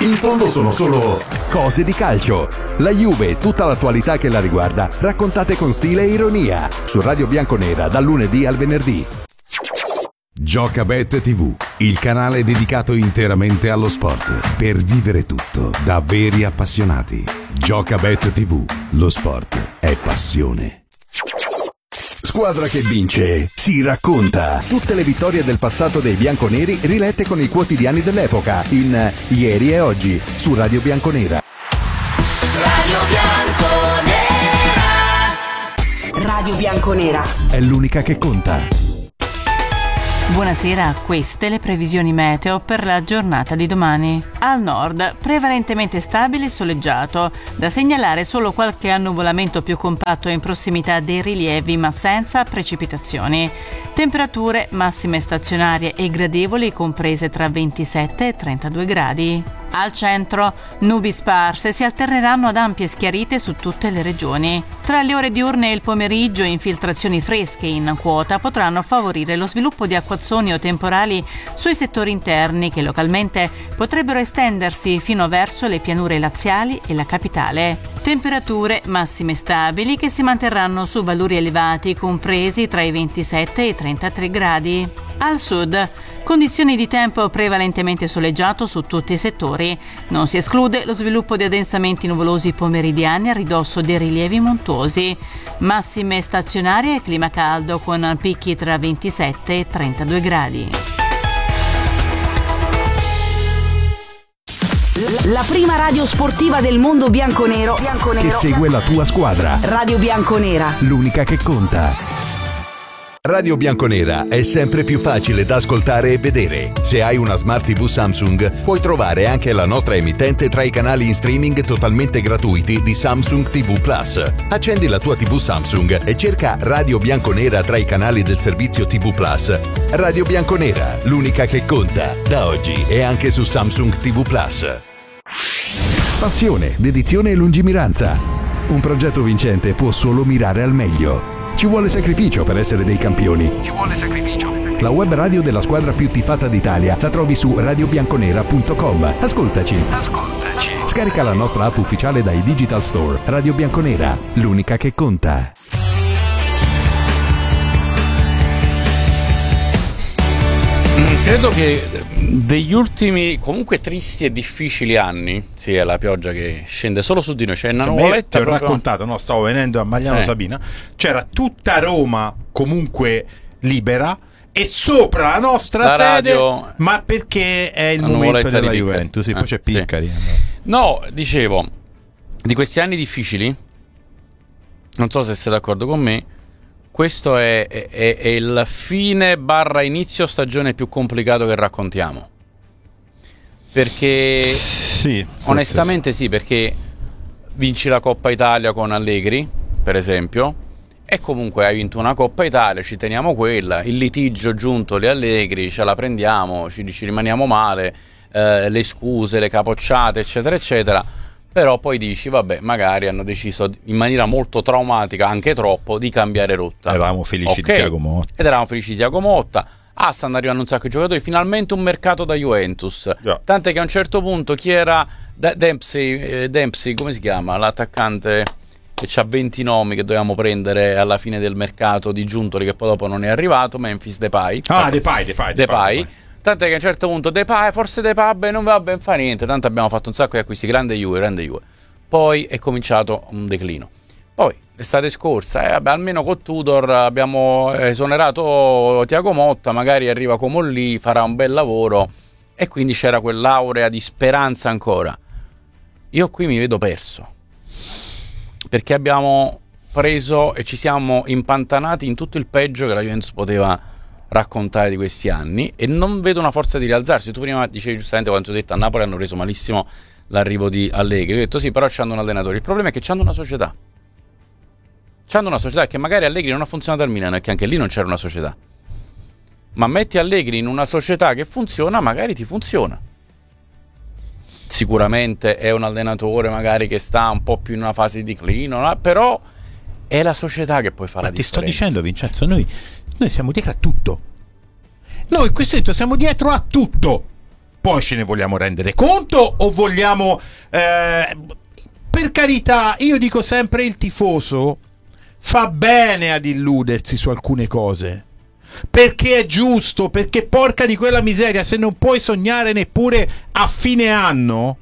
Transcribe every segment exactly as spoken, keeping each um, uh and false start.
In fondo sono solo cose di calcio. La Juve e tutta l'attualità che la riguarda, raccontate con stile e ironia, su Radio Bianconera dal lunedì al venerdì. Giocabet tivù, il canale dedicato interamente allo sport, per vivere tutto da veri appassionati. Giocabet tivù, lo sport è passione. Squadra che vince si racconta. Tutte le vittorie del passato dei bianconeri rilette con i quotidiani dell'epoca in Ieri e Oggi su Radio Bianconera. Radio Bianconera. Radio Bianconera è l'unica che conta. Buonasera, queste le previsioni meteo per la giornata di domani. Al nord, prevalentemente stabile e soleggiato, da segnalare solo qualche annuvolamento più compatto in prossimità dei rilievi ma senza precipitazioni. Temperature massime stazionarie e gradevoli comprese tra ventisette e trentadue gradi. Al centro, nubi sparse si alterneranno ad ampie schiarite su tutte le regioni. Tra le ore diurne e il pomeriggio, infiltrazioni fresche in quota potranno favorire lo sviluppo di acquazzoni o temporali sui settori interni che localmente potrebbero estendersi fino verso le pianure laziali e la capitale. Temperature massime stabili che si manterranno su valori elevati compresi tra i ventisette e i trentatré gradi. Al sud, condizioni di tempo prevalentemente soleggiato su tutti i settori. Non si esclude lo sviluppo di addensamenti nuvolosi pomeridiani a ridosso dei rilievi montuosi. Massime stazionarie e clima caldo con picchi tra ventisette e trentadue gradi. La prima radio sportiva del mondo bianconero, bianconero che segue la tua squadra. Radio Bianconera, l'unica che conta. Radio Bianconera è sempre più facile da ascoltare e vedere. Se hai una Smart tivù Samsung, puoi trovare anche la nostra emittente tra i canali in streaming totalmente gratuiti di Samsung tivù Plus. Accendi la tua tivù Samsung e cerca Radio Bianconera tra i canali del servizio tivù Plus. Radio Bianconera, l'unica che conta, da oggi e anche su Samsung tivù Plus. Passione, dedizione e lungimiranza. Un progetto vincente può solo mirare al meglio. Ci vuole sacrificio per essere dei campioni. Ci vuole sacrificio. La web radio della squadra più tifata d'Italia la trovi su radio bianconera punto com. Ascoltaci. Ascoltaci. Scarica la nostra app ufficiale dai Digital Store. Radio Bianconera, l'unica che conta. Credo che degli ultimi, comunque tristi e difficili anni, sì, è la pioggia che scende solo su di noi, c'è una nuvoletta. Ti ho proprio... raccontato, no, stavo venendo a Magliano sì. Sabina, c'era tutta Roma comunque libera e sopra la nostra la sede, radio, ma perché è il momento della di Juventus, sì, eh, poi c'è sì. Piccari. No, dicevo, di questi anni difficili, non so se sei d'accordo con me, questo è, è, è il fine barra inizio stagione più complicato che raccontiamo. Perché sì, onestamente sì, perché vinci la Coppa Italia con Allegri, per esempio, e comunque hai vinto una Coppa Italia, ci teniamo quella, il litigio giunto le Allegri, ce la prendiamo, ci, ci rimaniamo male, eh, le scuse, le capocciate, eccetera, eccetera. Però poi dici, vabbè, magari hanno deciso in maniera molto traumatica, anche troppo, di cambiare rotta. Eravamo felici okay. di Thiago Motta. Ed eravamo felici di Thiago Motta. Ah, stanno arrivando un sacco di giocatori, finalmente un mercato da Juventus. Yeah. Tant'è che a un certo punto chi era D- Dempsey, eh, Dempsey, come si chiama? L'attaccante che c'ha venti nomi che dovevamo prendere alla fine del mercato di Giuntoli, che poi dopo non è arrivato, Memphis Depay. Ah, Depay, Depay, Depay. Depay. Depay. Tant'è che a un certo punto Depay, forse Depay, beh, non va ben fa niente, tanto abbiamo fatto un sacco di acquisti, grande Juve, grande Juve. Poi è cominciato un declino. Poi l'estate scorsa, eh, vabbè, almeno con Tudor abbiamo esonerato Thiago Motta, magari arriva Comolli, farà un bel lavoro, e quindi c'era quell'aurea di speranza ancora. Io qui mi vedo perso, perché abbiamo preso e ci siamo impantanati in tutto il peggio che la Juventus poteva raccontare di questi anni, e non vedo una forza di rialzarsi. Tu prima dicevi giustamente, quando ti ho detto a Napoli hanno preso malissimo l'arrivo di Allegri, io ho detto sì, però c'hanno un allenatore. Il problema è che c'hanno una società, c'hanno una società che magari Allegri non ha funzionato al Milan, e che anche lì non c'era una società, ma metti Allegri in una società che funziona, magari ti funziona. Sicuramente è un allenatore magari che sta un po' più in una fase di declino, no? Però è la società che poi fa ma la ti differenza. Ti sto dicendo, Vincenzo, noi Noi siamo dietro a tutto. Noi qui sento siamo dietro a tutto. poi ce ne vogliamo rendere conto o vogliamo eh, per carità, io dico sempre, il tifoso fa bene ad illudersi su alcune cose, perché è giusto, perché porca di quella miseria, se non puoi sognare neppure a fine anno,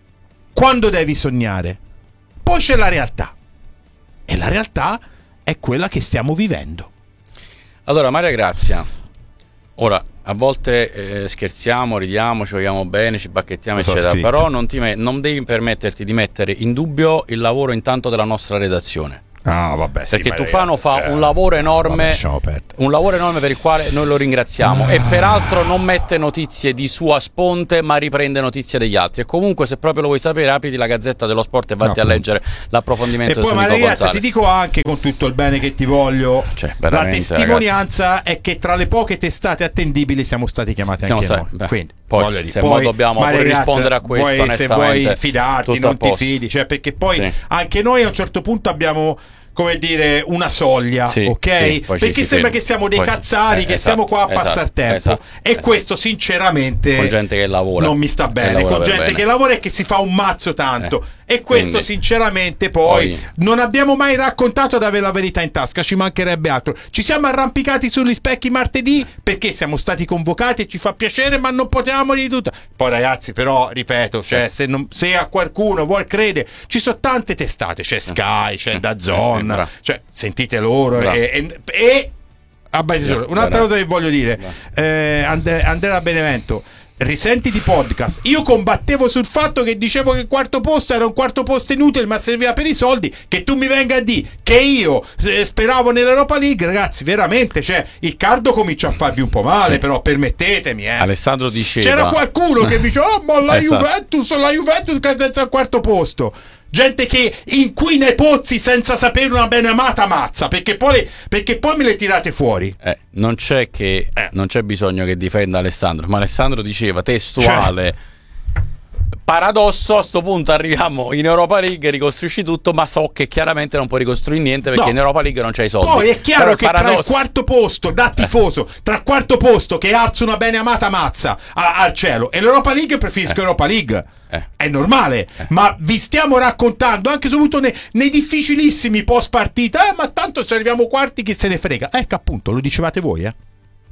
quando devi sognare? Poi c'è la realtà, e la realtà è quella che stiamo vivendo. Allora, Maria Grazia, ora a volte eh, scherziamo, ridiamo, ci vogliamo bene, ci bacchettiamo, eccetera, però non, ti me- non devi permetterti di mettere in dubbio il lavoro intanto della nostra redazione. Ah, vabbè, sì, perché Tufano fa eh, un lavoro enorme, vabbè, un lavoro enorme per il quale noi lo ringraziamo, ah. e peraltro non mette notizie di sua sponte, ma riprende notizie degli altri. E comunque, se proprio lo vuoi sapere, apriti la Gazzetta dello Sport e vatti no, a leggere l'approfondimento. E poi, ma ragazzi, ti dico anche, con tutto il bene che ti voglio, cioè, la testimonianza, ragazzi, è che tra le poche testate attendibili siamo stati chiamati siamo anche stati, noi. Beh, quindi poi, se poi dobbiamo poi rispondere a questo, poi, onestamente, se vuoi fidarti, non ti fidi, cioè, perché poi sì. anche noi a un certo punto abbiamo, come dire, una soglia, sì, ok? Sì, perché sembra che siamo dei poi cazzari, eh, che esatto, siamo qua a esatto, passare tempo, esatto, e esatto. questo sinceramente con gente che lavora non mi sta bene, con gente bene. che lavora e che si fa un mazzo tanto, eh, e questo quindi, sinceramente poi, poi non abbiamo mai raccontato di avere la verità in tasca, ci mancherebbe altro. Ci siamo arrampicati sugli specchi martedì perché siamo stati convocati e ci fa piacere, ma non potevamo di tutto. Poi ragazzi, però ripeto, cioè, se, non, se a qualcuno vuol credere, ci sono tante testate, c'è Sky, c'è DAZN, cioè sentite loro e, e, e ah, beh, un'altra cosa che voglio dire, eh, And- Andrea Benevento, risenti di podcast, io combattevo sul fatto che dicevo che il quarto posto era un quarto posto inutile ma serviva per i soldi, che tu mi venga a dire che io eh, speravo nell'Europa League, ragazzi, veramente, cioè il caldo comincia a farvi un po' male, sì. però permettetemi, eh. Alessandro diceva, c'era qualcuno che dice oh ma la esatto. Juventus la Juventus che è senza il quarto posto, gente che inquina i pozzi senza sapere una bene amata mazza, perché poi, perché poi me le tirate fuori. Eh, non c'è che eh. non c'è bisogno che difenda Alessandro, ma Alessandro diceva testuale, cioè, paradosso, a sto punto arriviamo in Europa League, ricostruisci tutto, ma so che chiaramente non puoi ricostruire niente perché no. in Europa League non c'hai i soldi. Poi è chiaro che paradosso... tra il quarto posto da tifoso, eh. tra il quarto posto che alza una bene amata mazza a, al cielo e l'Europa League, preferisco eh. Europa League. Eh. È normale, eh. ma vi stiamo raccontando anche soprattutto nei, nei difficilissimi post partita, eh, ma tanto se arriviamo quarti chi se ne frega. Ecco, appunto, lo dicevate voi, eh?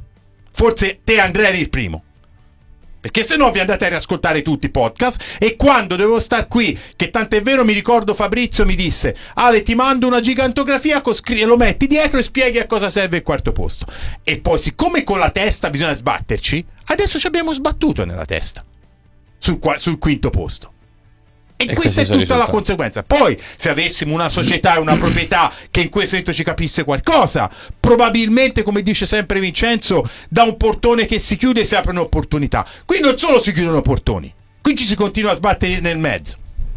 Forse te, Andrea, eri il primo, perché se no vi andate a riascoltare tutti i podcast, e quando dovevo star qui, che tanto è vero, mi ricordo Fabrizio mi disse Ale ti mando una gigantografia, e lo metti dietro e spieghi a cosa serve il quarto posto, e poi siccome con la testa bisogna sbatterci, adesso ci abbiamo sbattuto nella testa sul, sul quinto posto, e, e questa è tutta risultati. La conseguenza. Poi se avessimo una società e una proprietà che in questo momento ci capisse qualcosa, probabilmente, come dice sempre Vincenzo, da un portone che si chiude si aprono opportunità. Qui non solo si chiudono portoni, qui ci si continua a sbattere nel mezzo.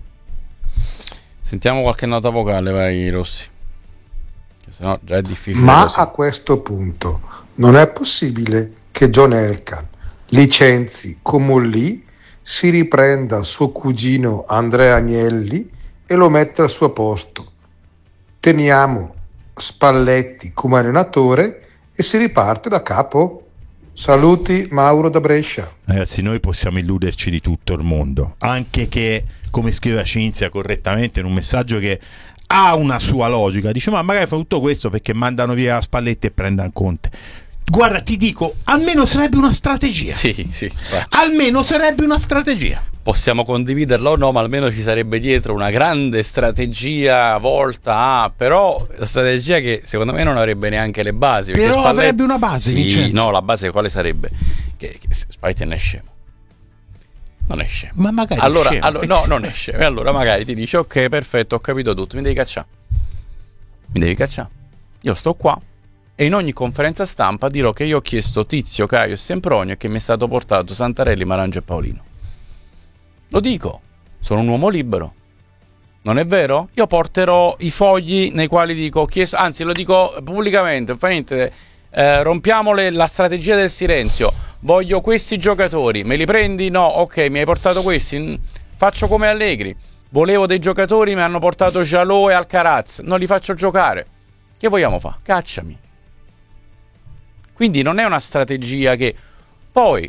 Sentiamo qualche nota vocale, vai Rossi, se no già è difficile. Ma così. A questo punto non è possibile che John Elkann licenzi Comolli, si riprenda suo cugino Andrea Agnelli e lo metta al suo posto. Teniamo Spalletti come allenatore e si riparte da capo. Saluti, Mauro da Brescia. Ragazzi, noi possiamo illuderci di tutto il mondo, anche che, come scrive Cinzia correttamente in un messaggio che ha una sua logica, dice ma magari fa tutto questo perché mandano via Spalletti e prendano Conte. Guarda, ti dico, almeno sarebbe una strategia. Sì, sì. Almeno sarebbe una strategia. Possiamo condividerla o no, ma almeno ci sarebbe dietro una grande strategia volta a... Però la strategia che secondo me non avrebbe neanche le basi. Però Spalletti... avrebbe una base, sì, Vincenzo. No, la base quale sarebbe? Che, che Spalletti ne è scemo. Non è scemo. Ma magari allora, è scemo. Allora, no, non è scemo. E allora magari ti dice ok, perfetto, ho capito tutto, mi devi cacciare. Mi devi cacciare. Io sto qua. E in ogni conferenza stampa dirò che io ho chiesto Tizio, Caio e Sempronio e che mi è stato portato Santarelli, Marangio e Paolino. Lo dico, sono un uomo libero. Non è vero? Io porterò i fogli nei quali dico, ho chiesto, anzi lo dico pubblicamente, non fa niente, eh, rompiamo le, la strategia del silenzio, voglio questi giocatori, me li prendi? No, ok, mi hai portato questi, faccio come Allegri, volevo dei giocatori, mi hanno portato Jalò e Alcaraz, non li faccio giocare. Che vogliamo fare? Cacciami. Quindi non è una strategia che... Poi,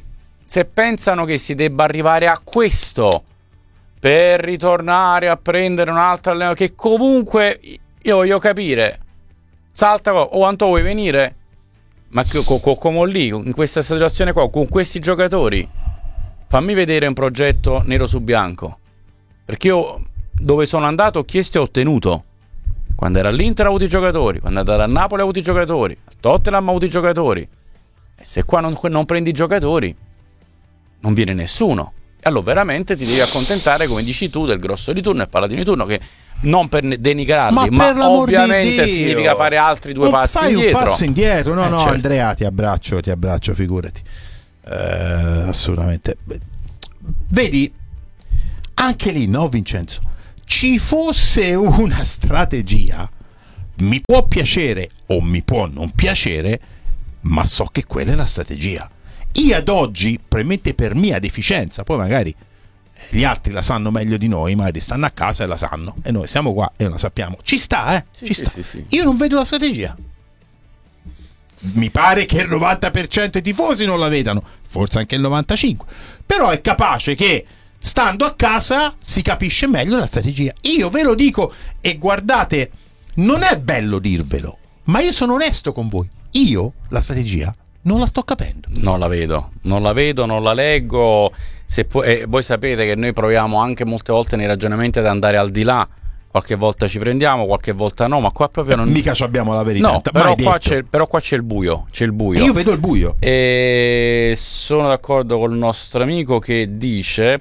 se pensano che si debba arrivare a questo per ritornare a prendere un'altra allenatore, che comunque io voglio capire, salta o quanto vuoi venire, ma co- co- come lì, in questa situazione qua, con questi giocatori, fammi vedere un progetto nero su bianco, perché io dove sono andato ho chiesto e ho ottenuto. Quando era all'Inter ho avuto i giocatori, quando è andato a Napoli ho avuto i giocatori, al Tottenham ho avuto i giocatori, e se qua non, non prendi i giocatori non viene nessuno, e allora veramente ti devi accontentare, come dici tu, del grosso di turno e paladino di turno, che non per denigrarli, ma, ma ovviamente di significa fare altri due non passi indietro. Un passo indietro, no, eh, no, certo. Andrea, ti abbraccio, ti abbraccio, figurati. Eh, assolutamente. Vedi, anche lì, no, Vincenzo? Ci fosse una strategia, mi può piacere o mi può non piacere, ma so che quella è la strategia. Io ad oggi, probabilmente per mia deficienza, poi magari gli altri la sanno meglio di noi, magari stanno a casa e la sanno, e noi siamo qua e non la sappiamo. Ci sta, eh? Sì, Ci sì, sta. sì, sì. Io non vedo la strategia. Mi pare che il novanta per cento dei tifosi non la vedano, forse anche il novantacinque per cento, però è capace che stando a casa si capisce meglio la strategia. Io ve lo dico, e guardate, non è bello dirvelo, ma io sono onesto con voi. Io la strategia non la sto capendo. Non la vedo, non la vedo, non la leggo. Se pu- e voi sapete che noi proviamo anche molte volte nei ragionamenti ad andare al di là. Qualche volta ci prendiamo, qualche volta no, ma qua proprio non... Mica abbiamo la verità. No, però qua, c'è, però qua c'è il buio, c'è il buio. Io vedo il buio. E sono d'accordo col nostro amico che dice...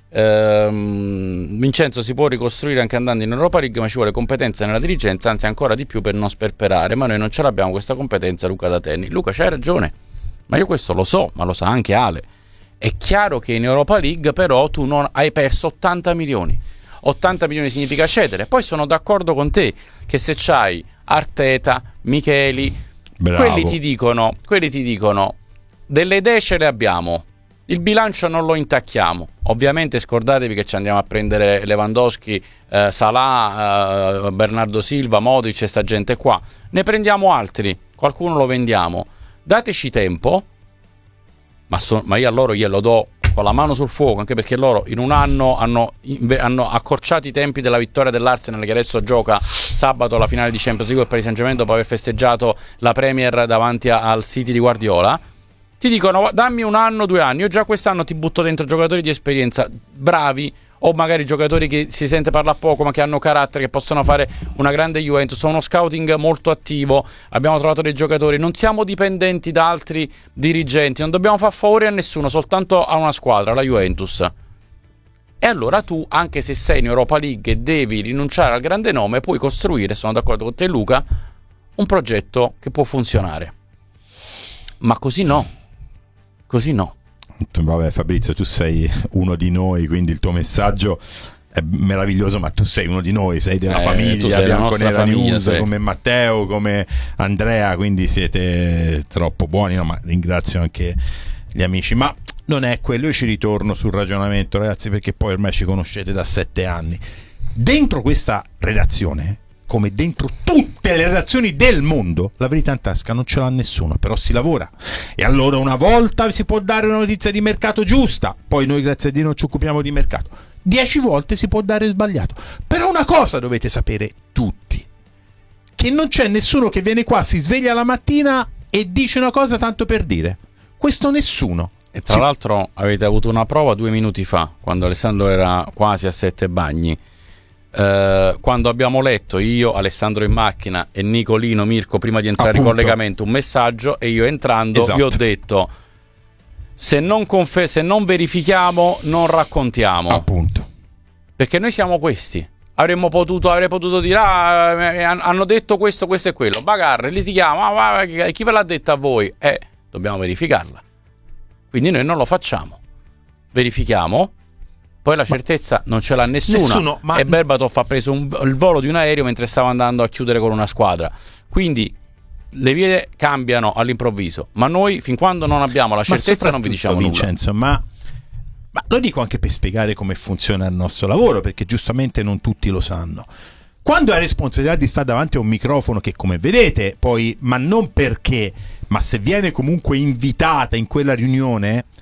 Ehm, Vincenzo, si può ricostruire anche andando in Europa League, ma ci vuole competenza nella dirigenza, anzi ancora di più per non sperperare, ma noi non ce l'abbiamo questa competenza. Luca da Terni. Luca, c'hai ragione, ma io questo lo so, ma lo sa anche Ale. È chiaro che in Europa League però tu non hai perso ottanta milioni. ottanta milioni significa cedere. Poi sono d'accordo con te che se c'hai Arteta, Micheli, bravo, quelli ti dicono, quelli ti dicono delle idee ce le abbiamo, il bilancio non lo intacchiamo. Ovviamente scordatevi che ci andiamo a prendere Lewandowski, eh, Salah, eh, Bernardo Silva, Modric e sta gente qua. Ne prendiamo altri, qualcuno lo vendiamo. Dateci tempo, ma, so, ma io a loro glielo do con la mano sul fuoco, anche perché loro in un anno hanno, hanno accorciato i tempi della vittoria dell'Arsenal, che adesso gioca sabato la finale di Champions League per il Paris Saint-Germain dopo aver festeggiato la Premier davanti a, al City di Guardiola. Ti dicono dammi un anno, due anni, io già quest'anno ti butto dentro giocatori di esperienza bravi, o magari giocatori che si sente parlare poco ma che hanno carattere, che possono fare una grande Juventus. Uno scouting molto attivo, abbiamo trovato dei giocatori, non siamo dipendenti da altri dirigenti, non dobbiamo far favore a nessuno, soltanto a una squadra, la Juventus. E allora tu, anche se sei in Europa League e devi rinunciare al grande nome, puoi costruire, sono d'accordo con te Luca, un progetto che può funzionare. Ma così no, così no. Vabbè Fabrizio, tu sei uno di noi, quindi il tuo messaggio è meraviglioso, ma tu sei uno di noi, sei della eh, famiglia Bianconera News, sei. Come Matteo, come Andrea, quindi siete troppo buoni, no? Ma ringrazio anche gli amici, ma non è quello. Io ci ritorno sul ragionamento, ragazzi, perché poi ormai ci conoscete da sette anni. Dentro questa redazione, come dentro tutte le redazioni del mondo, la verità in tasca non ce l'ha nessuno, però si lavora. E allora una volta si può dare una notizia di mercato giusta, poi noi grazie a Dio non ci occupiamo di mercato, dieci volte si può dare sbagliato. Però una cosa dovete sapere tutti, che non c'è nessuno che viene qua, si sveglia la mattina e dice una cosa tanto per dire. Questo nessuno. E tra sì. l'altro avete avuto una prova due minuti fa, quando Alessandro era quasi a sette bagni. Uh, quando abbiamo letto io, Alessandro in macchina e Nicolino Mirko prima di entrare Appunto. in collegamento un messaggio, e io entrando Esatto. vi ho detto se non, confe- se non verifichiamo non raccontiamo, Appunto. perché noi siamo questi. Avremmo potuto, avrei potuto dire ah, eh, hanno detto questo, questo e quello, bagarre, litighiamo, ah, ah, chi ve l'ha detto a voi? Eh, dobbiamo verificarla, quindi noi non lo facciamo, verifichiamo. Poi la certezza non ce l'ha nessuna. Nessuno, ma... E Berbatov ha preso un, il volo di un aereo mentre stava andando a chiudere con una squadra. Quindi le vie cambiano all'improvviso, ma noi fin quando non abbiamo la certezza non vi diciamo Vincenzo, nulla. Ma, ma lo dico anche per spiegare come funziona il nostro lavoro, perché giustamente non tutti lo sanno. Quando hai responsabilità di stare davanti a un microfono, che come vedete poi, ma non perché, ma se viene comunque invitata in quella riunione,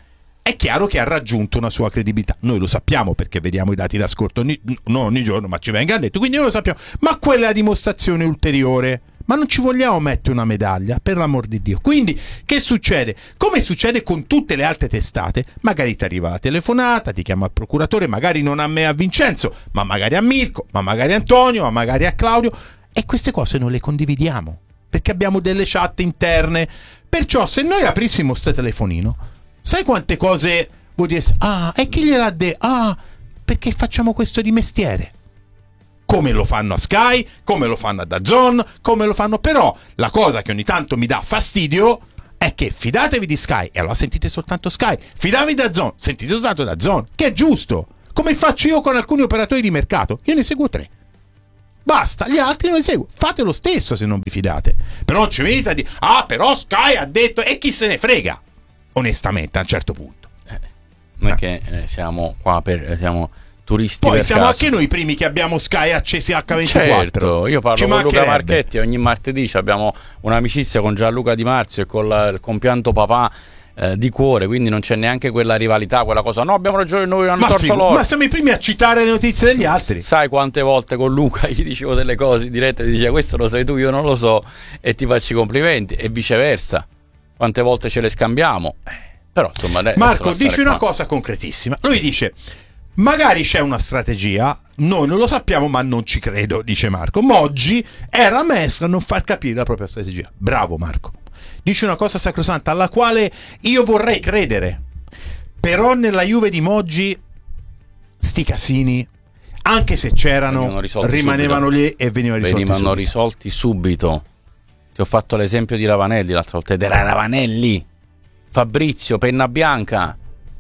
è chiaro che ha raggiunto una sua credibilità. Noi lo sappiamo perché vediamo i dati d'ascolto ogni, non ogni giorno, ma ci venga detto, quindi noi lo sappiamo. Ma quella è la dimostrazione ulteriore. Ma non ci vogliamo mettere una medaglia, per l'amor di Dio. Quindi che succede? Come succede con tutte le altre testate, magari ti arriva la telefonata, ti chiama il procuratore, magari non a me, a Vincenzo, ma magari a Mirko, ma magari a Antonio, ma magari a Claudio, e queste cose non le condividiamo perché abbiamo delle chat interne. Perciò se noi aprissimo sto telefonino, sai quante cose vuol dire? Ah, e chi gliel'ha detto? Ah, perché facciamo questo di mestiere. Come lo fanno a Sky, come lo fanno a DAZN, come lo fanno. Però la cosa che ogni tanto mi dà fastidio è che fidatevi di Sky e allora sentite soltanto Sky, fidatevi da DAZN, sentite soltanto DAZN, che è giusto, come faccio io con alcuni operatori di mercato. Io ne seguo tre, basta, gli altri non li seguo. Fate lo stesso se non vi fidate. Però non ci venite a dire ah però Sky ha detto, e chi se ne frega, onestamente a un certo punto. eh, non è che eh, siamo qua per eh, siamo turisti. Poi per siamo caso. anche noi i primi che abbiamo Sky accesi acca ventiquattro. Certo, io parlo Ci con Luca mancherebbe. Marchetti ogni martedì, abbiamo un'amicizia con Gianluca Di Marzio e con la, il compianto papà eh, di cuore, quindi non c'è neanche quella rivalità, quella cosa no abbiamo ragione noi, hanno Ma, torto figu- loro. ma siamo i primi a citare le notizie degli altri. Sai quante volte con Luca gli dicevo delle cose in diretta e diceva questo lo sai tu, io non lo so, e ti faccio i complimenti, e viceversa, quante volte ce le scambiamo. Eh, però insomma Marco dice una qua. cosa concretissima, lui dice magari c'è una strategia, noi non lo sappiamo ma non ci credo, dice Marco. Moggi era maestro a non far capire la propria strategia. Bravo Marco, dice una cosa sacrosanta alla quale io vorrei credere, però nella Juve di Moggi sti casini, anche se c'erano, rimanevano subito. lì e venivano risolti venivano subito. risolti subito. Ti ho fatto l'esempio di Ravanelli l'altra volta, ed era Ravanelli. Fabrizio, penna bianca,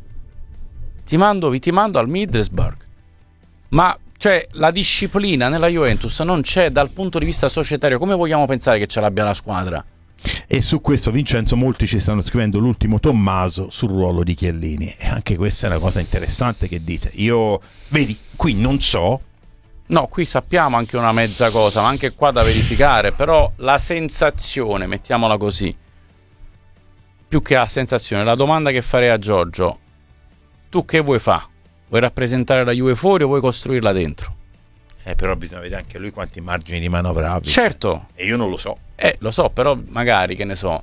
ti mando, vi ti mando al Middlesbrough. Ma cioè la disciplina nella Juventus non c'è dal punto di vista societario. Come vogliamo pensare che ce l'abbia la squadra? E su questo, Vincenzo, molti ci stanno scrivendo l'ultimo Tommaso sul ruolo di Chiellini, e anche questa è una cosa interessante che dite. Io, vedi, qui non so. No, qui sappiamo anche una mezza cosa, ma anche qua da verificare. Però la sensazione, mettiamola così, più che la sensazione, la domanda che farei a Giorgio: tu che vuoi fare? Vuoi rappresentare la Juve fuori o vuoi costruirla dentro? Eh, però bisogna vedere anche lui quanti margini di manovra ha. Certo. E io non lo so. Eh, lo so, però magari, che ne so,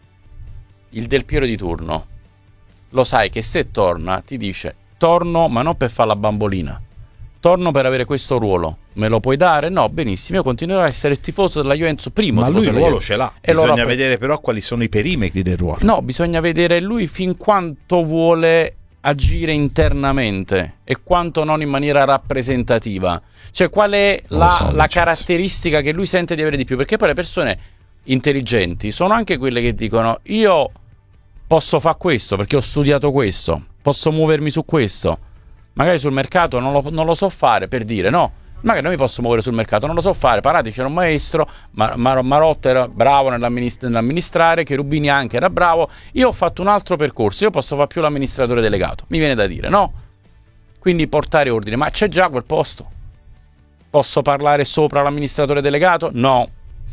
il Del Piero di turno, lo sai che se torna ti dice torno ma non per fare la bambolina, torno per avere questo ruolo, me lo puoi dare? No, benissimo, io continuerò a essere il tifoso della Juventus, primo ma tifoso lui il della ruolo Juventus. ce l'ha, E bisogna allora, vedere però quali sono i perimetri del ruolo. No, bisogna vedere lui fin quanto vuole agire internamente e quanto non in maniera rappresentativa, cioè qual è la, so, la caratteristica che lui sente di avere di più, perché poi le persone intelligenti sono anche quelle che dicono io posso fare questo perché ho studiato questo, posso muovermi su questo, magari sul mercato non lo, non lo so fare, per dire, no, magari non mi posso muovere sul mercato, non lo so fare. Parati c'era un maestro, Mar- Mar- Marotta era bravo nell'amminist- nell'amministrare, Cherubini anche era bravo, io ho fatto un altro percorso, io posso fare più l'amministratore delegato, mi viene da dire, no? Quindi portare ordine, ma c'è già quel posto? Posso parlare sopra l'amministratore delegato? No.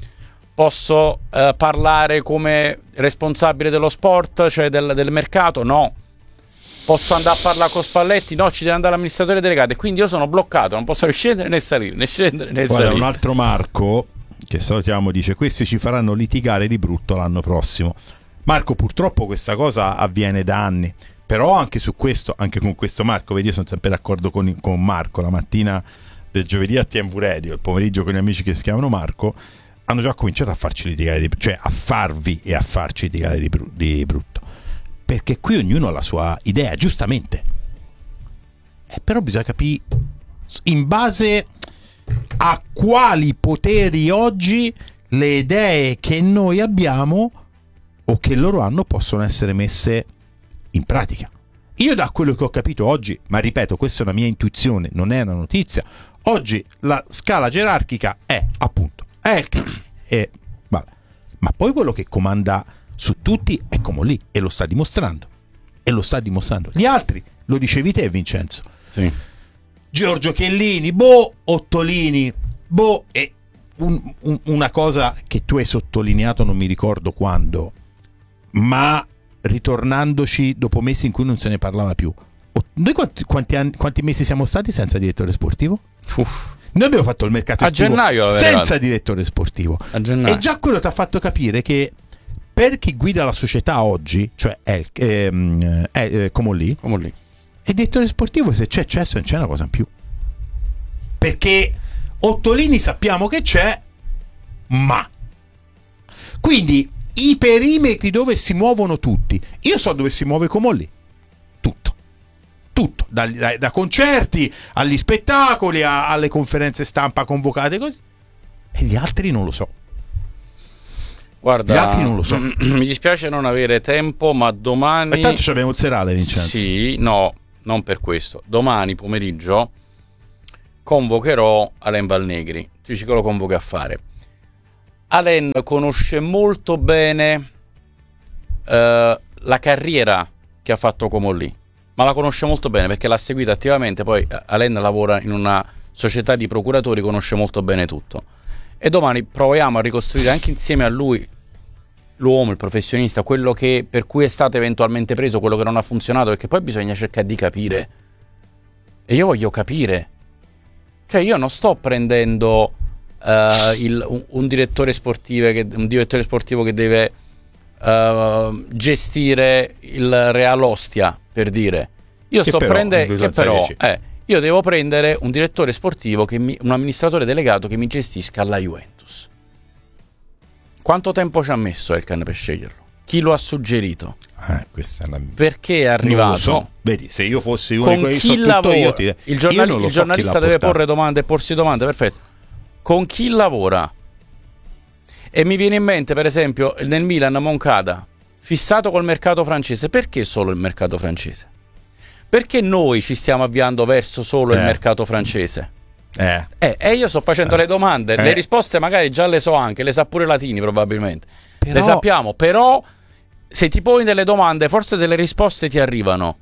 Posso eh, parlare come responsabile dello sport, cioè del, del mercato? No. Posso andare a parlare con Spalletti? No, ci deve andare l'amministratore delegato, e quindi io sono bloccato, non posso né scendere né salire, né scendere né Guarda, salire. un altro Marco che salutiamo dice questi ci faranno litigare di brutto l'anno prossimo. Marco, purtroppo questa cosa avviene da anni, però anche su questo, anche con questo Marco, vedi, io sono sempre d'accordo con, con Marco. La mattina del giovedì a T M V Radio, il pomeriggio con gli amici che si chiamano Marco, hanno già cominciato a farci litigare di, cioè a farvi e a farci litigare di, di brutto, perché qui ognuno ha la sua idea, giustamente, eh, però bisogna capire in base a quali poteri oggi le idee che noi abbiamo o che loro hanno possono essere messe in pratica. Io, da quello che ho capito oggi, ma ripeto, questa è una mia intuizione, non è una notizia, oggi la scala gerarchica è appunto Elkann e vabbè. Ma poi quello che comanda su tutti è Comolli, e lo sta dimostrando, e lo sta dimostrando. Gli altri, lo dicevi te, Vincenzo, Sì. Giorgio Chiellini, boh, Ottolini, boh, e un, un, una cosa che tu hai sottolineato, non mi ricordo quando, ma ritornandoci dopo mesi in cui non se ne parlava più. Noi quanti, quanti, anni, quanti mesi siamo stati senza direttore sportivo? Uff. Noi abbiamo fatto il mercato a estivo gennaio senza direttore sportivo. A gennaio. E già quello ti ha fatto capire che per chi guida la società oggi, cioè è, ehm, è, è, è Comolli, Comolli, il direttore sportivo, se c'è c'è, se non c'è una cosa in più. Perché Ottolini sappiamo che c'è, ma quindi i perimetri dove si muovono tutti, io so dove si muove Comolli, tutto tutto da, da, da concerti agli spettacoli a, alle conferenze stampa convocate così, e gli altri non lo so. Guarda, gli altri non lo so. Mi dispiace non avere tempo, ma domani, e tanto abbiamo il serale, Vincenzo. Sì, no, non per questo. Domani pomeriggio convocherò Alain Valnegri. Tu dici che lo convochi a fare. Alain conosce molto bene eh, la carriera che ha fatto Comolli, ma la conosce molto bene perché l'ha seguita attivamente. Poi Alain lavora in una società di procuratori, conosce molto bene tutto. E domani proviamo a ricostruire anche insieme a lui l'uomo, il professionista, quello che per cui è stato eventualmente preso, quello che non ha funzionato, perché poi bisogna cercare di capire. E io voglio capire. Cioè io non sto prendendo uh, il, un, un direttore sportivo che, un direttore sportivo che deve uh, gestire il Real Ostia, per dire. Io che sto prendendo che però eh, io devo prendere un direttore sportivo, che mi, un amministratore delegato che mi gestisca la Juventus. Quanto tempo ci ha messo Elkann per sceglierlo? Chi lo ha suggerito? Eh, questa è la... Perché è arrivato? Non lo so. Vedi, se io fossi uno con di quelli chi so lavora? Io ti... Il, giornali... io il so giornalista deve portato. porre domande e porsi domande, perfetto. Con chi lavora? E mi viene in mente, per esempio, nel Milan Moncada, fissato col mercato francese. Perché solo il mercato francese? Perché noi ci stiamo avviando verso solo eh. il mercato francese? Eh. Eh, e io sto facendo eh. le domande, eh. le risposte magari già le so anche, le sa pure Latini probabilmente. Però... le sappiamo, però se ti poni delle domande forse delle risposte ti arrivano.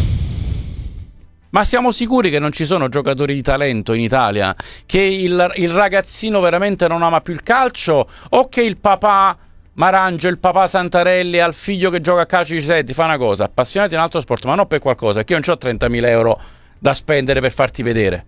Ma siamo sicuri che non ci sono giocatori di talento in Italia? Che il, il ragazzino veramente non ama più il calcio? O che il papà Marangio, il papà Santarelli al figlio che gioca a calcio dice: senti, fa una cosa, appassionati di un altro sport, ma non per qualcosa, perché io non ho trentamila euro da spendere per farti vedere.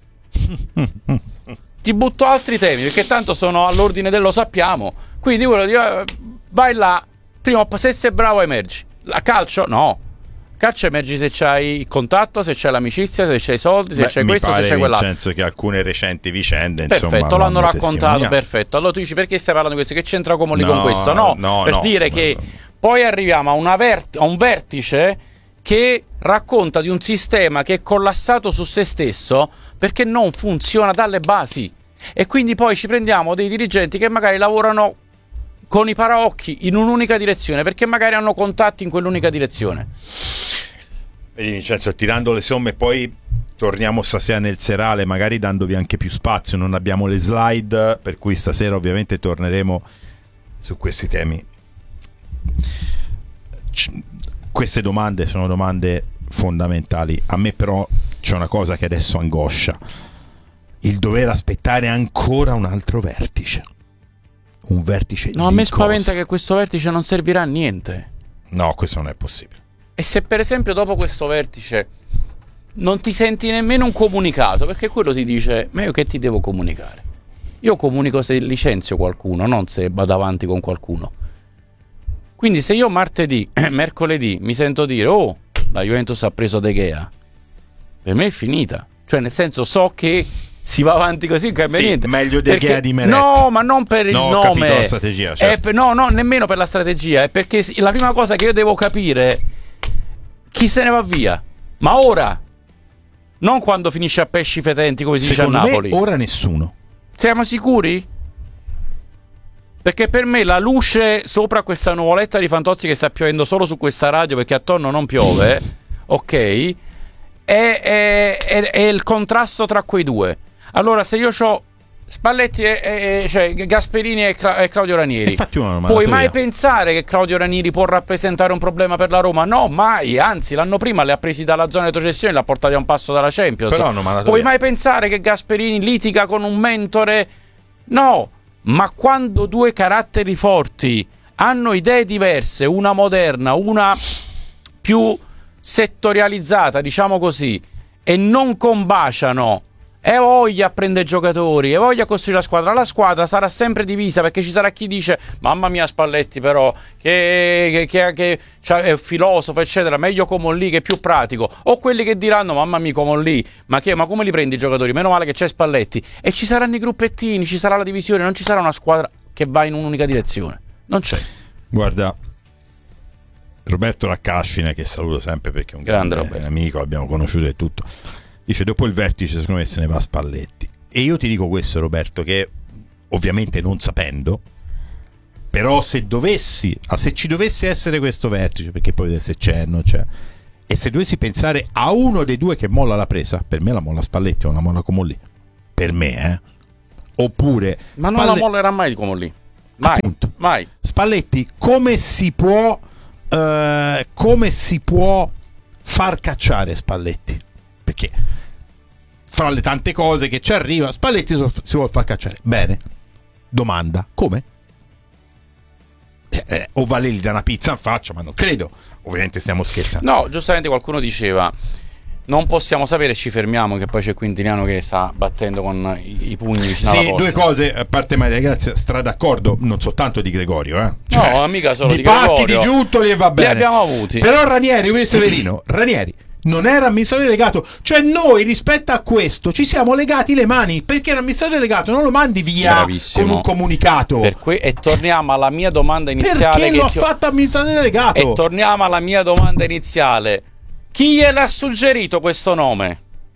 Ti butto altri temi, perché tanto sono all'ordine del lo sappiamo. Quindi quello di vai là, prima se sei bravo emergi. A calcio no. Calcio emergi se c'hai il contatto, se c'hai l'amicizia, se c'hai i soldi, se Beh, c'hai questo, se c'hai quell'altro. Nel senso che alcune recenti vicende, perfetto, insomma, l'hanno raccontato, perfetto. Allora tu dici: perché stai parlando di questo? Che c'entra Comolli no, con questo? No, no per no, dire no, che no. poi arriviamo a, una vert- a un vertice che racconta di un sistema che è collassato su se stesso perché non funziona dalle basi. E quindi poi ci prendiamo dei dirigenti che magari lavorano con i paraocchi in un'unica direzione, perché magari hanno contatti in quell'unica direzione. Vedi Vincenzo, tirando le somme, poi torniamo stasera nel serale, magari dandovi anche più spazio. Non abbiamo le slide, per cui stasera ovviamente torneremo su questi temi. C- queste domande sono domande fondamentali. A me però c'è una cosa che adesso angoscia: il dover aspettare ancora un altro vertice. Un vertice no, di a me cosa? spaventa che questo vertice non servirà a niente. No, questo non è possibile. E se per esempio dopo questo vertice non ti senti nemmeno un comunicato, perché quello ti dice: ma io che ti devo comunicare? Io comunico se licenzio qualcuno, non se vado avanti con qualcuno. Quindi se io martedì, mercoledì mi sento dire: oh, la Juventus ha preso De Gea, per me è finita. Cioè nel senso, so che si va avanti così, non cambia sì, niente. Meglio De Gea di Meret. No, ma non per il no, nome. Ho capito la strategia, certo. È per, no, no, nemmeno per la strategia. È perché la prima cosa che io devo capire: chi se ne va via? Ma ora, non quando finisce a pesci fetenti, come si Secondo dice a Napoli. Me ora nessuno. Siamo sicuri? Perché per me la luce sopra questa nuvoletta di Fantozzi che sta piovendo solo su questa radio, perché attorno non piove, ok, è, è, è, è il contrasto tra quei due. Allora se io ho Spalletti e, e cioè Gasperini e, Cla- e Claudio Ranieri, puoi mai via. pensare che Claudio Ranieri può rappresentare un problema per la Roma? No, mai, anzi l'anno prima li ha presi dalla zona di retrocessione e li ha portati a un passo dalla Champions. Però hanno mandato puoi via. mai pensare che Gasperini litiga con un mentore? No, ma quando due caratteri forti hanno idee diverse, una moderna, una più settorializzata, diciamo così, e non combaciano, e voglia a prendere giocatori, e voglia a costruire la squadra, la squadra sarà sempre divisa, perché ci sarà chi dice mamma mia Spalletti però che, che, che, che è filosofo eccetera, meglio Comolli che è più pratico, o quelli che diranno mamma mia Comolli, ma, che, ma come li prendi i giocatori, meno male che c'è Spalletti, e ci saranno i gruppettini, ci sarà la divisione, non ci sarà una squadra che va in un'unica direzione, non c'è. Guarda, Roberto Raccascine, che saluto sempre perché è un grande, grande amico, l'abbiamo conosciuto e tutto, dice dopo il vertice secondo me se ne va a Spalletti. E io ti dico questo, Roberto, che ovviamente non sapendo, però se dovessi, se ci dovesse essere questo vertice, perché poi se c'è, non c'è, e se dovessi pensare a uno dei due che molla la presa, per me la molla Spalletti o la molla Comolli, per me, eh oppure ma non Spalle... la mollerà mai di Comolli, mai, appunto, mai. Spalletti come si può uh, come si può far cacciare Spalletti? Perché fra le tante cose che ci arriva, Spalletti si vuole far cacciare. Bene, domanda, come? Eh, eh, o Valeri gli dà una pizza in faccia, ma non credo. Ovviamente stiamo scherzando. No, giustamente qualcuno diceva non possiamo sapere, ci fermiamo, che poi c'è Quintiliano che sta battendo con i, i pugni vicino sì, alla porta. Due cose, a parte Maria Grazia, stra d'accordo, non soltanto di Gregorio, eh. Cioè, no, mica solo di, di Patti, Gregorio. di Giuntoli e va bene. Li abbiamo avuti. Però Ranieri, quindi Severino, Ranieri non era amministratore delegato, cioè noi rispetto a questo ci siamo legati le mani, perché l'amministratore delegato non lo mandi via Bravissimo. con un comunicato. Per que- e torniamo alla mia domanda iniziale, perché che lo ha ti ho... fatto amministratore delegato. E torniamo alla mia domanda iniziale: chi gliel'ha suggerito questo nome?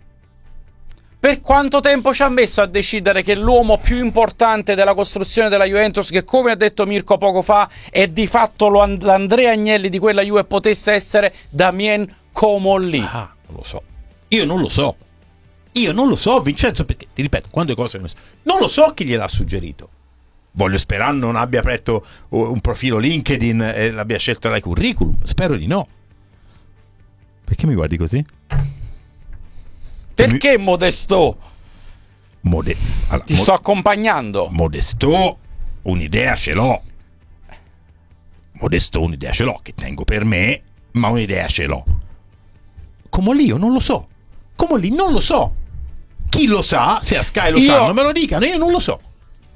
Per quanto tempo ci ha messo a decidere che l'uomo più importante della costruzione della Juventus, che come ha detto Mirko poco fa è di fatto lo And- l'Andrea Agnelli di quella Juve, potesse essere Damien Comolli? Ah, non lo so. Io non lo so. Io non lo so, Vincenzo, perché ti ripeto, quando le cose non lo so chi gliel'ha suggerito. Voglio sperare non abbia aperto un profilo LinkedIn e l'abbia scelto dai curriculum. Spero di no. Perché mi guardi così? Perché mi... Modesto? Mode... Allora, Ti mo... sto accompagnando. Modesto, un'idea ce l'ho. Modesto, un'idea ce l'ho, che tengo per me, ma un'idea ce l'ho. Comolli io non lo so. Comolli non lo so. Chi lo sa, se a Sky lo io... sanno, me lo dicano, io non lo so.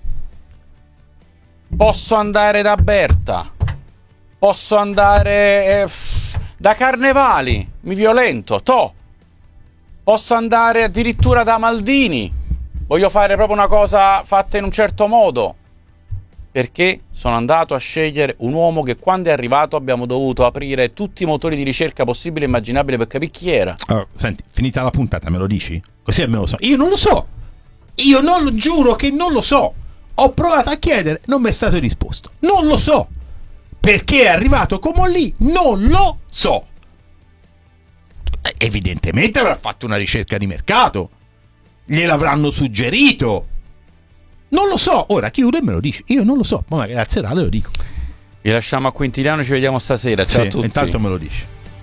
Posso andare da Berta. Posso andare eh, da Carnevali, mi violento, to. Posso andare addirittura da Maldini. Voglio fare proprio una cosa fatta in un certo modo. Perché sono andato a scegliere un uomo che quando è arrivato abbiamo dovuto aprire tutti i motori di ricerca possibili e immaginabili per capire chi era. Oh, senti, finita la puntata me lo dici? Così almeno lo so. Io non lo so. Io non lo giuro che non lo so. Ho provato a chiedere, non mi è stato risposto. Non lo so. Perché è arrivato Comolli? Non lo so. Evidentemente avrà fatto una ricerca di mercato. Gliel'avranno suggerito. Non lo so. Ora chiudo e me lo dici. Io non lo so. Ma magari al serale lo dico. Vi lasciamo a Quintiliano, ci vediamo stasera. Ciao sì, a tutti. Intanto me lo dici.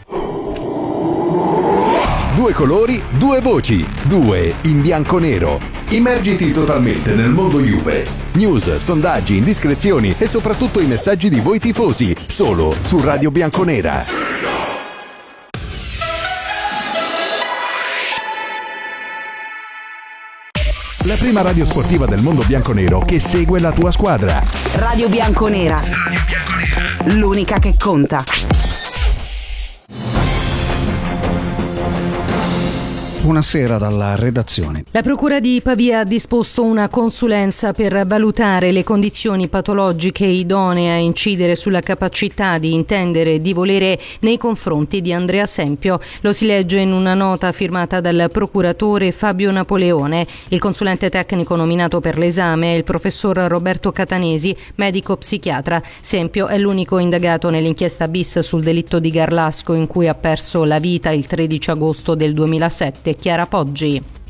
Due colori, due voci, due in bianco-nero. Immergiti totalmente nel mondo Juve. News, sondaggi, indiscrezioni e soprattutto i messaggi di voi tifosi. Solo su Radio Bianconera. La prima radio sportiva del mondo bianconero che segue la tua squadra. Radio Bianconera. Radio Bianconera. L'unica che conta. Buonasera dalla redazione. La Procura di Pavia ha disposto una consulenza per valutare le condizioni patologiche idonee a incidere sulla capacità di intendere e di volere nei confronti di Andrea Sempio. Lo si legge in una nota firmata dal procuratore Fabio Napoleone. Il consulente tecnico nominato per l'esame è il professor Roberto Catanesi, medico psichiatra. Sempio è l'unico indagato nell'inchiesta bis sul delitto di Garlasco in cui ha perso la vita il tredici agosto del duemilasette. Chiara Poggi.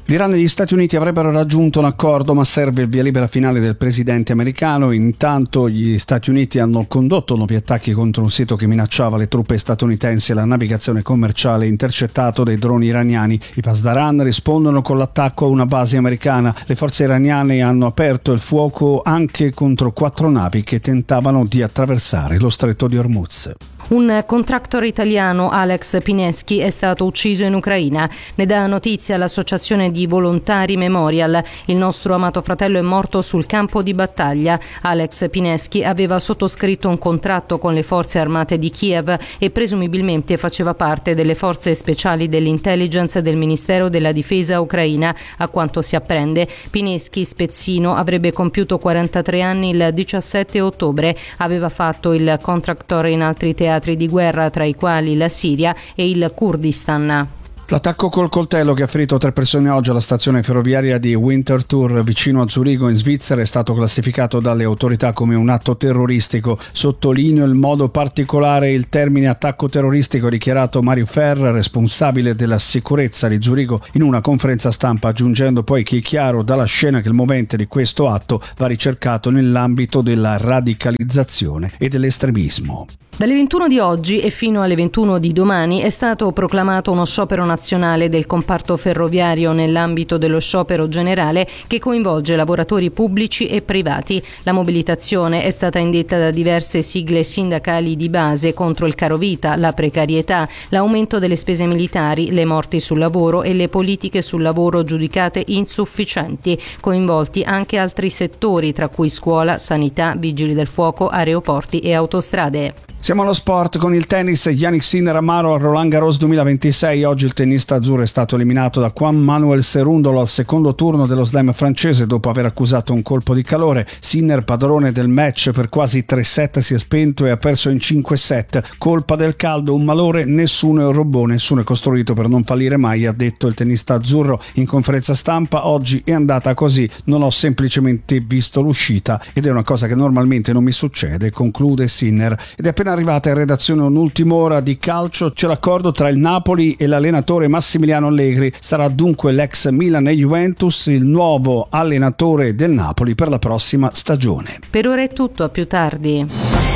L'Iran e gli Stati Uniti avrebbero raggiunto un accordo, ma serve il via libera finale del presidente americano. Intanto gli Stati Uniti hanno condotto nuovi attacchi contro un sito che minacciava le truppe statunitensi e la navigazione commerciale intercettato dai droni iraniani. I Pasdaran rispondono con l'attacco a una base americana. Le forze iraniane hanno aperto il fuoco anche contro quattro navi che tentavano di attraversare lo stretto di Hormuz. Un contractor italiano, Alex Pineschi, è stato ucciso in Ucraina. Ne dà notizia l'associazione di volontari Memorial. Il nostro amato fratello è morto sul campo di battaglia. Alex Pineschi aveva sottoscritto un contratto con le forze armate di Kiev e presumibilmente faceva parte delle forze speciali dell'intelligence del Ministero della Difesa ucraina. A quanto si apprende, Pineschi, spezzino, avrebbe compiuto quarantatré anni il diciassette ottobre. Aveva fatto il contractor in altri teatri di guerra, tra i quali la Siria e il Kurdistan. L'attacco col coltello che ha ferito tre persone oggi alla stazione ferroviaria di Winterthur vicino a Zurigo in Svizzera è stato classificato dalle autorità come un atto terroristico. Sottolineo in modo particolare il termine attacco terroristico, dichiarato Mario Ferrer, responsabile della sicurezza di Zurigo, in una conferenza stampa, aggiungendo poi che è chiaro dalla scena che il movente di questo atto va ricercato nell'ambito della radicalizzazione e dell'estremismo. Dalle ventuno di oggi e fino alle ventuno di domani è stato proclamato uno sciopero nazionale del comparto ferroviario nell'ambito dello sciopero generale che coinvolge lavoratori pubblici e privati. La mobilitazione è stata indetta da diverse sigle sindacali di base contro il carovita, la precarietà, l'aumento delle spese militari, le morti sul lavoro e le politiche sul lavoro giudicate insufficienti. Coinvolti anche altri settori, tra cui scuola, sanità, vigili del fuoco, aeroporti e autostrade. Siamo allo sport con il tennis. Jannik Sinner amaro al Roland Garros duemilaventisei. Oggi il tennista azzurro è stato eliminato da Juan Manuel Cerúndolo al secondo turno dello slam francese dopo aver accusato un colpo di calore. Sinner, padrone del match per quasi tre set, si è spento e ha perso in cinque set. Colpa del caldo, un malore, nessuno è un robot, nessuno è costruito per non fallire mai, ha detto il tennista azzurro in conferenza stampa. Oggi è andata così, non ho semplicemente visto l'uscita ed è una cosa che normalmente non mi succede, conclude Sinner. Ed è appena arrivata in redazione un'ultima ora di calcio. C'è l'accordo tra il Napoli e l'allenatore Massimiliano Allegri. Sarà dunque l'ex Milan e Juventus il nuovo allenatore del Napoli per la prossima stagione. Per ora è tutto, a più tardi.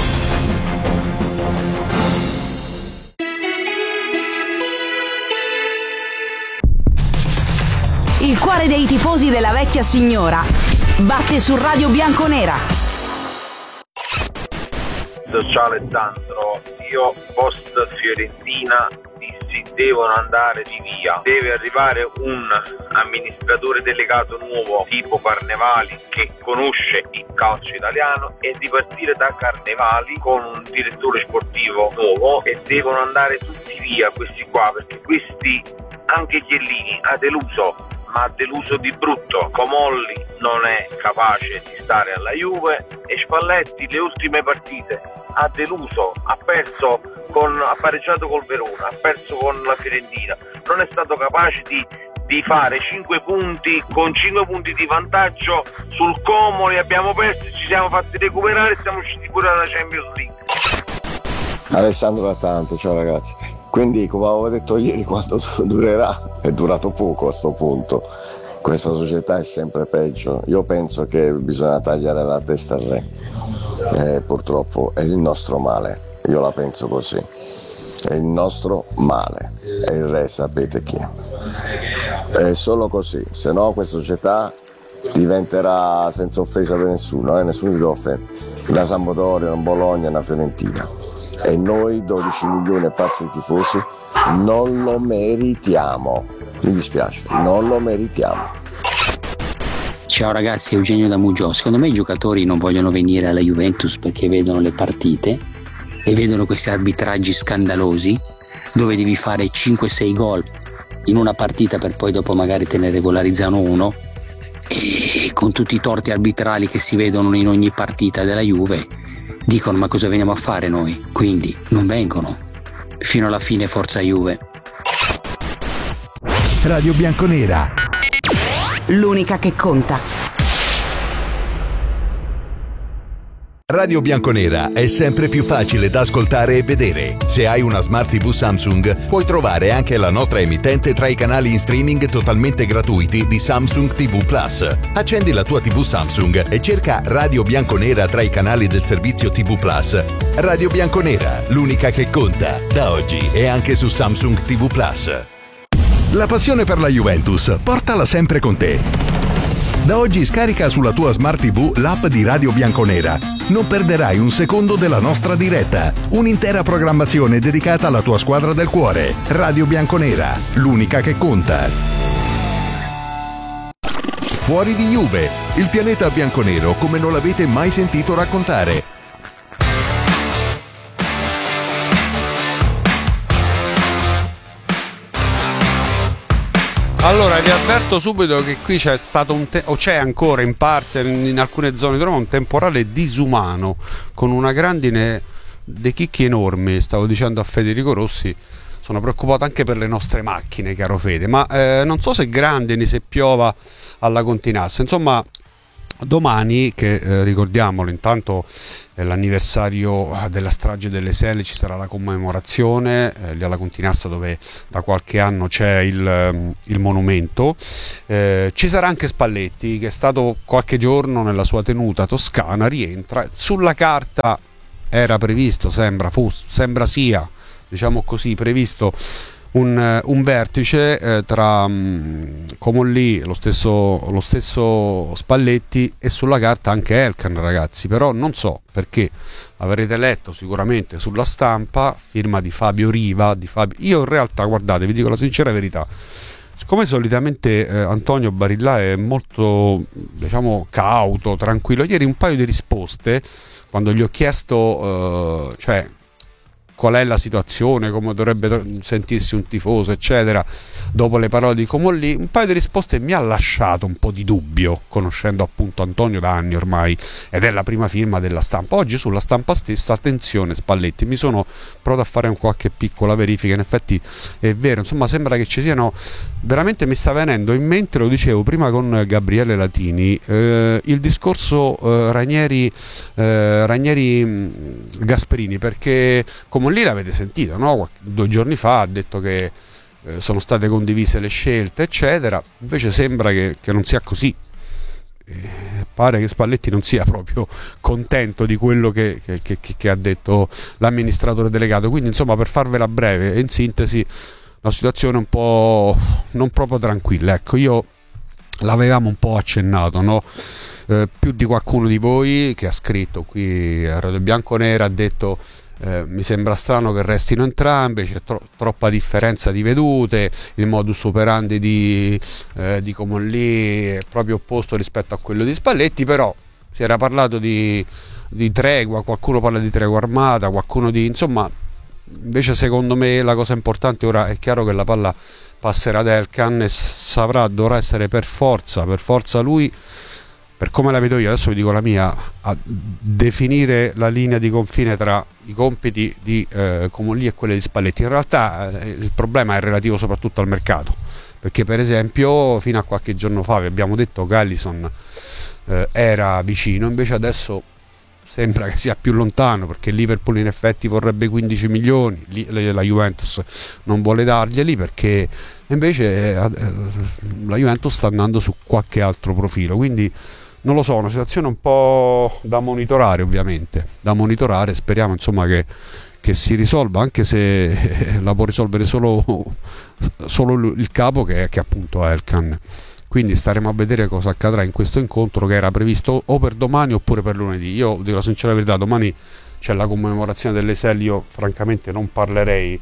Il cuore dei tifosi della vecchia signora batte su Radio Bianconera. Ciao Alessandro, io post Fiorentina dissi devono andare di via, deve arrivare un amministratore delegato nuovo tipo Carnevali che conosce il calcio italiano e di partire da Carnevali con un direttore sportivo nuovo e devono andare tutti via questi qua, perché questi, anche Chiellini ha deluso, ma ha deluso di brutto. Comolli non è capace di stare alla Juve e Spalletti le ultime partite ha deluso, ha perso con, ha pareggiato col Verona, ha perso con la Fiorentina, non è stato capace di, di fare cinque punti, con cinque punti di vantaggio sul Como li abbiamo persi, ci siamo fatti recuperare e siamo usciti pure dalla Champions League. Alessandro da tanto, ciao ragazzi. Quindi, come avevo detto ieri, quando durerà? È durato poco a sto punto. Questa società è sempre peggio. Io penso che bisogna tagliare la testa al re. Eh, purtroppo è il nostro male. Io la penso così. È il nostro male. E il re sapete chi è. È solo così. Se no questa società diventerà, senza offesa per nessuno, eh? nessuno si deve offendere, una Sampdoria, una Bologna, una Fiorentina. E noi dodici milioni e passa di tifosi non lo meritiamo, mi dispiace, non lo meritiamo. Ciao ragazzi, Eugenio da Mugello. Secondo me i giocatori non vogliono venire alla Juventus perché vedono le partite e vedono questi arbitraggi scandalosi dove devi fare cinque sei gol in una partita per poi dopo magari te ne regolarizzano uno, e con tutti i torti arbitrali che si vedono in ogni partita della Juve dicono ma cosa veniamo a fare noi? Quindi non vengono. Fino alla fine forza Juve. Radio Bianconera, l'unica che conta. Radio Bianconera è sempre più facile da ascoltare e vedere. Se hai una Smart tivù Samsung, puoi trovare anche la nostra emittente tra i canali in streaming totalmente gratuiti di Samsung ti vu Plus. Accendi la tua tivù Samsung e cerca Radio Bianconera tra i canali del servizio ti vu Plus. Radio Bianconera, l'unica che conta, da oggi e anche su Samsung ti vu Plus. La passione per la Juventus, portala sempre con te. Da oggi scarica sulla tua Smart tivù l'app di Radio Bianconera. Non perderai un secondo della nostra diretta. Un'intera programmazione dedicata alla tua squadra del cuore. Radio Bianconera, l'unica che conta. Fuori di Juve, il pianeta bianconero come non l'avete mai sentito raccontare. Allora, vi avverto subito che qui c'è stato un te- o c'è ancora in parte in alcune zone di Roma un temporale disumano con una grandine dei chicchi enormi. Stavo dicendo a Federico Rossi, sono preoccupato anche per le nostre macchine, caro Fede, ma eh, non so se grandini, se piova alla continassa. Insomma, domani, che eh, ricordiamolo, intanto è l'anniversario della strage delle Selle, ci sarà la commemorazione eh, lì alla Continassa, dove da qualche anno c'è il, il monumento. Eh, ci sarà anche Spalletti, che è stato qualche giorno nella sua tenuta toscana, rientra. Sulla carta era previsto, sembra, fu, sembra sia, diciamo così, previsto Un, un vertice eh, tra um, Comolli, lo stesso, lo stesso Spalletti, e sulla carta anche Elkann, ragazzi. Però non so perché, avrete letto sicuramente sulla stampa, firma di Fabio Riva, di Fabio... Io in realtà, guardate, vi dico la sincera verità, siccome solitamente eh, Antonio Barilla è molto, diciamo, cauto, tranquillo, ieri un paio di risposte, quando gli ho chiesto, eh, cioè qual è la situazione, come dovrebbe sentirsi un tifoso, eccetera, dopo le parole di Comolli, un paio di risposte mi ha lasciato un po' di dubbio, conoscendo appunto Antonio da anni ormai, ed è la prima firma della stampa. Oggi sulla stampa stessa, attenzione Spalletti, mi sono provato a fare un qualche piccola verifica, in effetti è vero, insomma sembra che ci siano, veramente mi sta venendo in mente, lo dicevo prima con Gabriele Latini, eh, il discorso eh, Ranieri, eh, Ranieri Gasperini, perché come lì l'avete sentito, no? Due giorni fa ha detto che eh, sono state condivise le scelte, eccetera. Invece sembra che, che non sia così. Eh, pare che Spalletti non sia proprio contento di quello che, che, che, che ha detto l'amministratore delegato. Quindi, insomma, per farvela breve e in sintesi, la situazione è un po' non proprio tranquilla. Ecco, io l'avevamo un po' accennato, no? Eh, più di qualcuno di voi che ha scritto qui a Radio Bianconera ha detto Eh, mi sembra strano che restino entrambi, c'è tro- troppa differenza di vedute, il modus operandi di, eh, di Comolli è proprio opposto rispetto a quello di Spalletti. Però si era parlato di, di tregua, qualcuno parla di tregua armata, qualcuno di... insomma, invece secondo me la cosa importante ora è chiaro che la palla passerà ad Elkann e saprà, dovrà essere per forza, per forza lui, per come la vedo io, adesso vi dico la mia, a definire la linea di confine tra i compiti di eh, Comolli e quelli di Spalletti. In realtà eh, il problema è relativo soprattutto al mercato, perché per esempio fino a qualche giorno fa vi abbiamo detto che Alisson eh, era vicino, invece adesso sembra che sia più lontano, perché il Liverpool in effetti vorrebbe quindici milioni, la Juventus non vuole darglieli, perché invece eh, la Juventus sta andando su qualche altro profilo. Quindi non lo so, una situazione un po' da monitorare, ovviamente, da monitorare. Speriamo insomma che, che si risolva, anche se la può risolvere solo, solo il capo, che è che appunto è Elkann. Quindi staremo a vedere cosa accadrà in questo incontro, che era previsto o per domani oppure per lunedì. Io dico la sincera verità, domani c'è la commemorazione delle Selle, io francamente non parlerei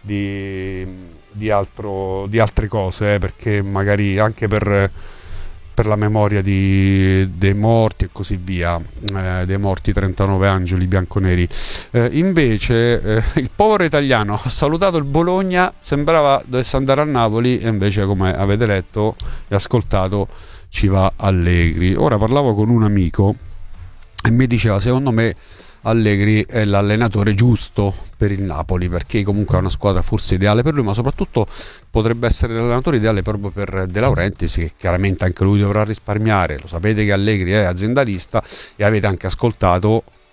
di, di, altro, di altre cose, eh, perché magari anche per... per la memoria di, dei morti e così via, eh, dei morti trentanove angeli bianconeri. Eh, invece eh, il povero italiano ha salutato il Bologna, sembrava dovesse andare a Napoli, e invece, come avete letto e ascoltato, ci va Allegri. Ora parlavo con un amico e mi diceva, secondo me Allegri è l'allenatore giusto per il Napoli, perché comunque è una squadra forse ideale per lui, ma soprattutto potrebbe essere l'allenatore ideale proprio per De Laurentiis, che chiaramente anche lui dovrà risparmiare. Lo sapete che Allegri è aziendalista, e avete anche ascoltato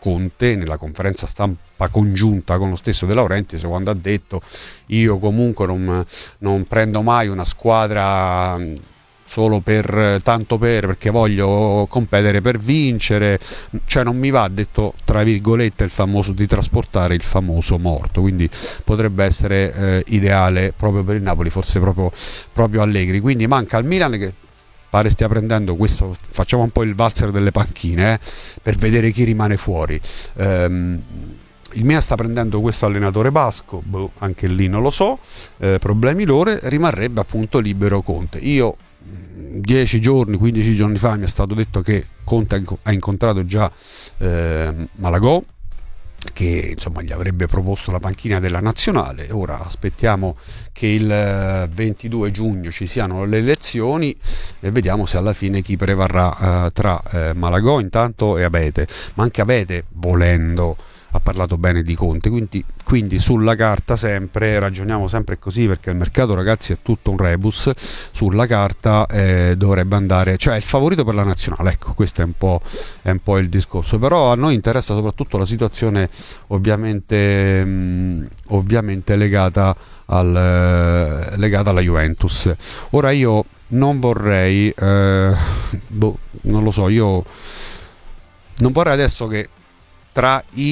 Conte nella conferenza stampa congiunta con lo stesso De Laurentiis, quando ha detto io comunque non, non prendo mai una squadra solo per tanto per perché voglio competere per vincere, cioè non mi va, ha detto tra virgolette il famoso, di trasportare il famoso morto, quindi potrebbe essere eh, ideale proprio per il Napoli, forse proprio, proprio Allegri. Quindi manca al Milan, che pare stia prendendo questo, facciamo un po' il valzer delle panchine eh, per vedere chi rimane fuori. Ehm, il Milan sta prendendo questo allenatore basco, boh, anche lì non lo so, eh, problemi loro, rimarrebbe appunto libero Conte. Io dieci giorni, quindici giorni fa mi è stato detto che Conte ha incontrato già eh, Malagò, che insomma gli avrebbe proposto la panchina della nazionale. Ora aspettiamo che il ventidue giugno ci siano le elezioni e vediamo se alla fine chi prevarrà eh, tra eh, Malagò intanto e Abete, ma anche Abete, volendo, ha parlato bene di Conte, quindi, quindi sulla carta sempre ragioniamo sempre così, perché il mercato, ragazzi, è tutto un rebus. Sulla carta eh, dovrebbe andare, cioè è il favorito per la nazionale, ecco, questo è un po', è un po' il discorso. Però a noi interessa soprattutto la situazione ovviamente, mh, ovviamente legata, al, legata alla Juventus. Ora io non vorrei eh, boh, non lo so, io non vorrei adesso che tra i